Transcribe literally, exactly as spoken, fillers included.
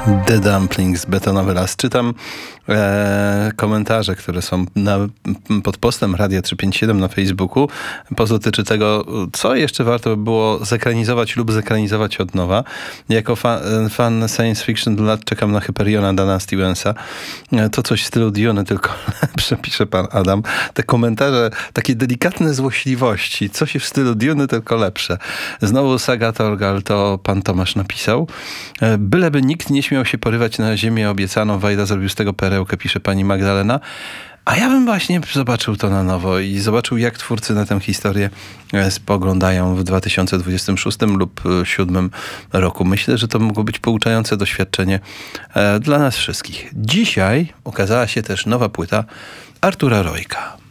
The Dumplings, Betonowy Las. Czytam e, komentarze, które są na, pod postem Radia trzysta pięćdziesiąt siedem na Facebooku. Post dotyczy tego, co jeszcze warto by było zekranizować lub zekranizować od nowa. Jako fan, fan science fiction do lat czekam na Hyperiona Dana Stevensa. To coś w stylu Dune, tylko lepsze, pisze pan Adam. Te komentarze, takie delikatne złośliwości. Coś w stylu Dune, tylko lepsze. Znowu saga Torgal, to pan Tomasz napisał. Byleby nikt nie śmiał się porywać na ziemię obiecaną, Wajda zrobił z tego perełkę, pisze pani Magdalena. A ja bym właśnie zobaczył to na nowo i zobaczył, jak twórcy na tę historię spoglądają w dwa tysiące dwudziestym szóstym lub dwa tysiące siódmym roku. Myślę, że to mogło być pouczające doświadczenie dla nas wszystkich. Dzisiaj ukazała się też nowa płyta Artura Rojka.